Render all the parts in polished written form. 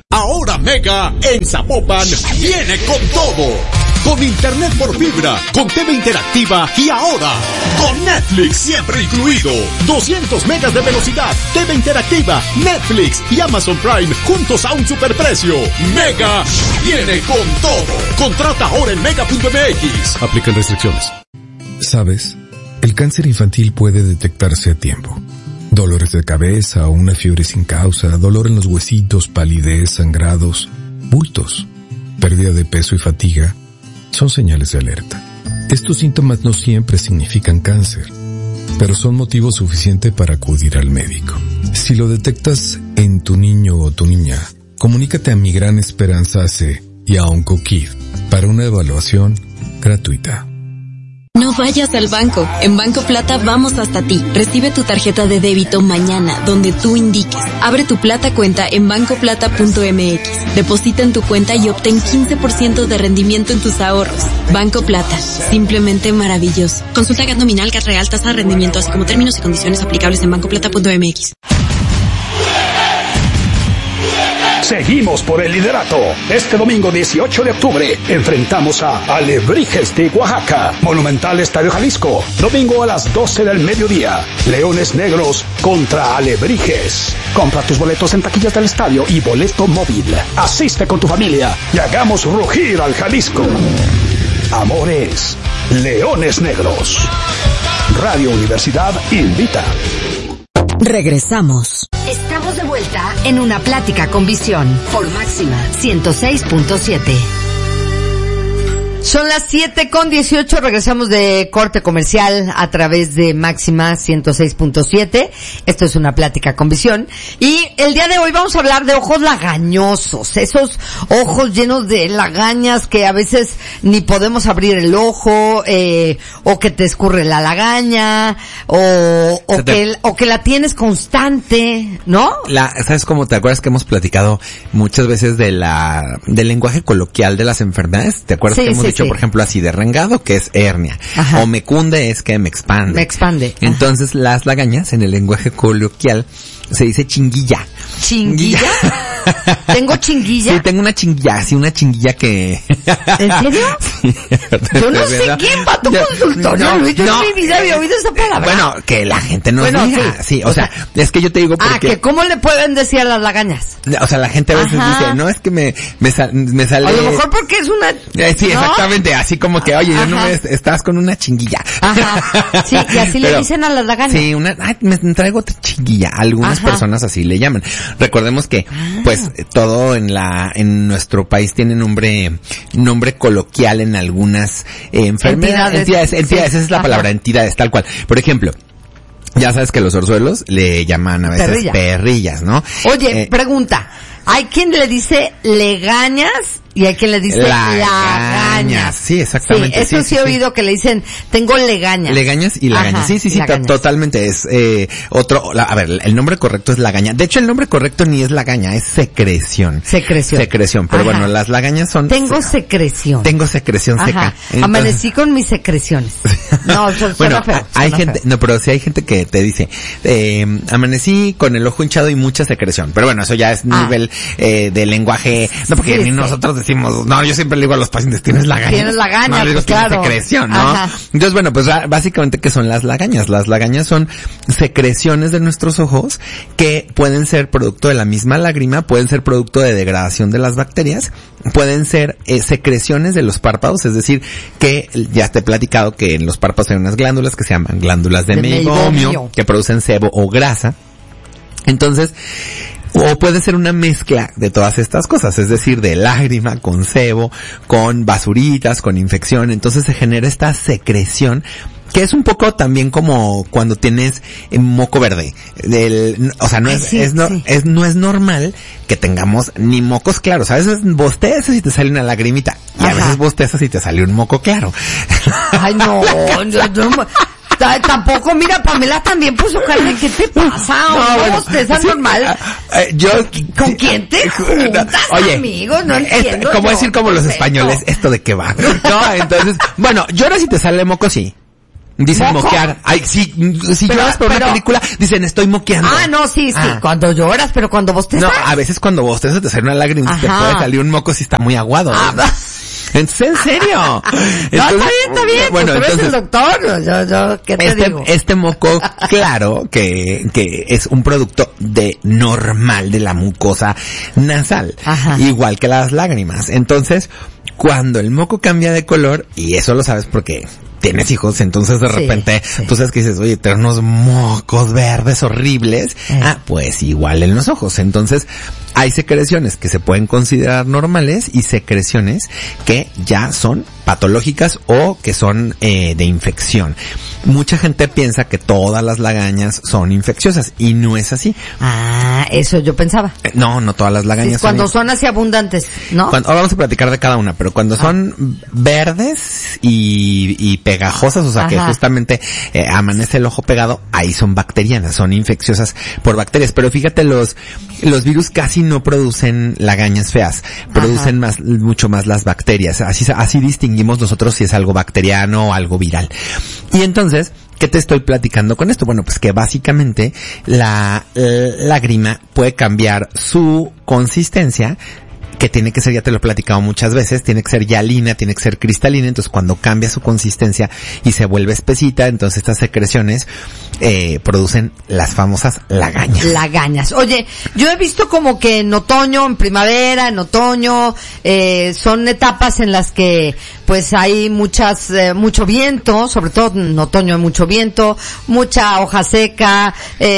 Ahora Mega en Zapopan viene con todo. Con internet por fibra, con TV interactiva y ahora con Netflix siempre incluido. 200 megas de velocidad, TV interactiva, Netflix y Amazon Prime juntos a un superprecio. Mega viene con todo. Contrata ahora en mega.mx. Aplican restricciones. ¿Sabes? El cáncer infantil puede detectarse a tiempo. Dolores de cabeza, una fiebre sin causa, dolor en los huesitos, palidez, sangrados, bultos, pérdida de peso y fatiga son señales de alerta. Estos síntomas no siempre significan cáncer, pero son motivo suficiente para acudir al médico. Si lo detectas en tu niño o tu niña, comunícate a Mi Gran Esperanza AC y a OncoKid para una evaluación gratuita. No vayas al banco. En Banco Plata vamos hasta ti. Recibe tu tarjeta de débito mañana, donde tú indiques. Abre tu Plata cuenta en bancoplata.mx. Deposita en tu cuenta y obtén 15% de rendimiento en tus ahorros. Banco Plata. Simplemente maravilloso. Consulta GAT nominal, GAT real, tasa de rendimiento, así como términos y condiciones aplicables en bancoplata.mx. Seguimos por el liderato. Este domingo 18 de octubre enfrentamos a Alebrijes de Oaxaca. Monumental Estadio Jalisco. Domingo a las 12 del mediodía. Leones Negros contra Alebrijes. Compra tus boletos en taquillas del estadio y boleto móvil. Asiste con tu familia y hagamos rugir al Jalisco. Amores, Leones Negros. Radio Universidad invita. Regresamos. Estamos de vuelta en Una Plática con Visión por Máxima 106.7. Son las 7:18, regresamos de corte comercial a través de Máxima 106.7. Esto es Una Plática con Visión. Y el día de hoy vamos a hablar de ojos lagañosos, esos ojos llenos de lagañas que a veces ni podemos abrir el ojo, o que te escurre la lagaña, o que la tienes constante, ¿no? ¿Sabes cómo? ¿Te acuerdas que hemos platicado muchas veces del lenguaje coloquial de las enfermedades? ¿Te acuerdas que hemos dicho, por ejemplo, así de rengado, que es hernia? Ajá. O me cunde es que me expande. Me expande. Entonces, las lagañas en el lenguaje coloquial se dice chinguilla. ¿Chinguilla? ¿Tengo chinguilla? Sí, tengo una chinguilla, sí, una chinguilla que... ¿En serio? Sí. Yo no sé quién va a tu consultorio, Luis. Yo en mi vida había oído esa palabra. Bueno, que la gente nos diga. Sí, o sea, es que yo te digo porque... que ¿cómo le pueden decir a las lagañas? O sea, la gente a veces dice, no, es que me sale... A lo mejor porque es una... Sí, ¿no? Exactamente, así como que, oye, yo no estás con una chinguilla. Ajá. Sí, y así le dicen a las lagañas. Sí, me traigo otra chinguilla. Algunas personas así le llaman. Recordemos que, pues, todo en nuestro país tiene nombre coloquial en algunas enfermedades. Entidades, esa es la palabra, entidades, tal cual. Por ejemplo, ya sabes que los orzuelos le llaman a veces perrillas, ¿no? Oye, pregunta, hay quien le dice legañas y hay quien le dice lagañas. Sí, exactamente. Sí, eso sí he oído que le dicen, tengo legañas. Legañas y lagañas. Sí, lagañas. Totalmente. Es otro, a ver, el nombre correcto es lagaña. De hecho, el nombre correcto ni es lagaña, es secreción. Secreción. Pero bueno, las lagañas son... Tengo secreción seca. Entonces, amanecí con mis secreciones. No, eso suena feo. Hay gente, no, pero sí hay gente que te dice, amanecí con el ojo hinchado y mucha secreción. Pero bueno, eso ya es nivel de lenguaje. No, porque ni nosotros decimos, no, yo siempre le digo a los pacientes, tienes lagañas. Tienes lagañas, no, digo, claro. Secreción, ¿no? Entonces, bueno, pues básicamente, ¿qué son las lagañas? Las lagañas son secreciones de nuestros ojos que pueden ser producto de la misma lágrima, pueden ser producto de degradación de las bacterias, pueden ser secreciones de los párpados, es decir, que ya te he platicado que en los párpados hay unas glándulas que se llaman glándulas de meibomio, que producen sebo o grasa. Entonces, o puede ser una mezcla de todas estas cosas, es decir, de lágrima, con sebo, con basuritas, con infección. Entonces se genera esta secreción que es un poco también como cuando tienes moco verde. O sea, no es normal que tengamos ni mocos claros. A veces bostezas y te sale una lagrimita. Y a veces bostezas y te sale un moco claro. Ay, no. Tampoco, mira, Pamela también puso carne. ¿Qué te pasa? ¿Es normal? ¿Con quién te juntas, amigos? No entiendo. Como decir como los españoles, ¿esto de qué va? No, entonces, bueno, lloras y te sale moco, sí. Dicen ¿Moco? moquear. Ay, sí, si Pero- lloras por una película, dicen estoy moqueando. Ah, no, sí, cuando lloras, pero cuando bostezas. No, a veces cuando bostezas te sale una lágrima y te Ajá. puede salir un moco si está muy aguado. Entonces, en serio. No, está bien. Bueno, pues tú eres el doctor. Yo, ¿qué te digo? Este moco, claro, que es un producto normal de la mucosa nasal. Ajá. Igual que las lágrimas. Entonces, cuando el moco cambia de color, y eso lo sabes porque tienes hijos, entonces de repente tú sabes que dices, oye, traes unos mocos verdes horribles. Pues igual en los ojos. Entonces, hay secreciones que se pueden considerar normales y secreciones que ya son patológicas o que son de infección. Mucha gente piensa que todas las lagañas son infecciosas y no es así. Ah, eso yo pensaba. No todas las lagañas Sí, cuando son así abundantes, ¿no? ahora vamos a platicar de cada una, pero cuando son verdes y pegajosas, o sea que justamente amanece el ojo pegado, ahí son bacterianas, son infecciosas por bacterias. Pero fíjate, los virus casi no producen lagañas feas, producen mucho más las bacterias. Así distinguimos nosotros si es algo bacteriano o algo viral. Y entonces, ¿qué te estoy platicando con esto? Bueno, pues que básicamente la lágrima puede cambiar su consistencia, que tiene que ser, ya te lo he platicado muchas veces, tiene que ser hialina, tiene que ser cristalina. Entonces cuando cambia su consistencia y se vuelve espesita, entonces estas secreciones producen las famosas lagañas. Lagañas. Oye, yo he visto como que en otoño, en primavera, en otoño, son etapas en las que pues hay mucho viento, sobre todo en otoño hay mucho viento, mucha hoja seca,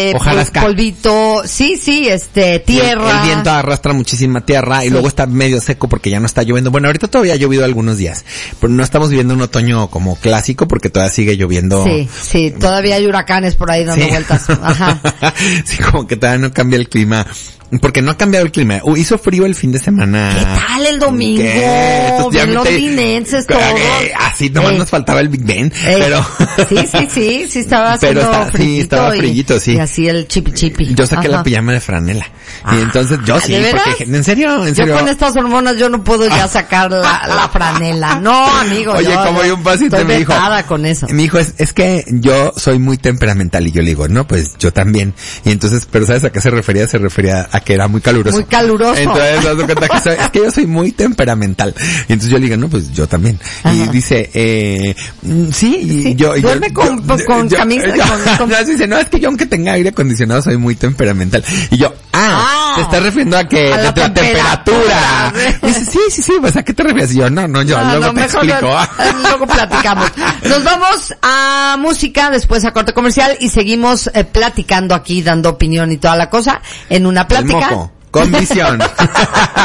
polvito, sí, tierra. El viento arrastra muchísima tierra y luego está medio seco porque ya no está lloviendo. Bueno, ahorita todavía ha llovido algunos días, pero no estamos viviendo un otoño como clásico porque todavía sigue lloviendo. Sí, todavía hay huracanes por ahí dando vueltas. Ajá. Sí, como que todavía no cambia el clima. Porque no ha cambiado el clima. Hizo frío el fin de semana. ¿Qué tal el domingo? Bien londinenses todos. Así nomás nos faltaba el Big Ben. Pero Sí, estaba haciendo frillito, sí. Y así el chipi. Yo saqué la pijama de franela. Y entonces yo sí, porque en serio. Yo con estas hormonas yo no puedo ya sacar la franela. No, amigo. Oye, como hay un paciente me dijo. Con eso. Me dijo, es que yo soy muy temperamental. Y yo le digo, no, pues yo también. Y entonces, pero ¿sabes a qué se refería? Se refería a que era muy caluroso. Muy caluroso. Entonces, me doy cuenta que es que yo soy muy temperamental. Y entonces yo le digo, no, pues yo también. Ajá. Y dice, sí, y yo... Duerme con camisa. Dice, no, es que yo aunque tenga aire acondicionado soy muy temperamental. Y yo, te estás refiriendo a que... A la temperatura. Dice, sí, pues ¿a qué te refieres? Y yo, no, luego te explico. Luego platicamos. Nos vamos a música, después a corte comercial y seguimos platicando aquí, dando opinión y toda la cosa en una plática. Con visión.